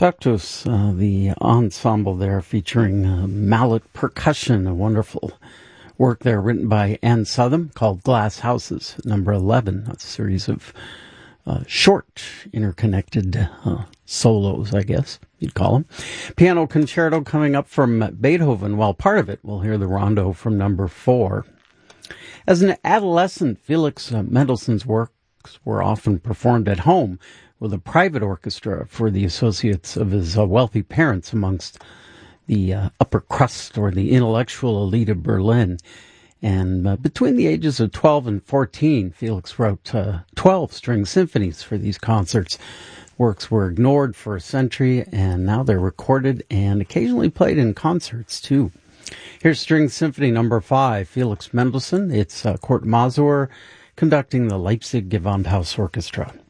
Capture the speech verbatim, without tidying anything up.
Ductus, uh, the ensemble there featuring uh, mallet percussion, a wonderful work there written by Ann Southam called Glass Houses, number eleven, a series of uh, short interconnected uh, solos, I guess you'd call them. Piano concerto coming up from Beethoven, while part of it we'll hear the rondo from number four. As an adolescent, Felix uh, Mendelssohn's works were often performed at home with a private orchestra for the associates of his uh, wealthy parents amongst the uh, upper crust or the intellectual elite of Berlin. And uh, between the ages of twelve and fourteen, Felix wrote uh, twelve string symphonies for these concerts. Works were ignored for a century, and now they're recorded and occasionally played in concerts, too. Here's String Symphony number five, Felix Mendelssohn. It's uh, Kurt Masur conducting the Leipzig Gewandhaus Orchestra.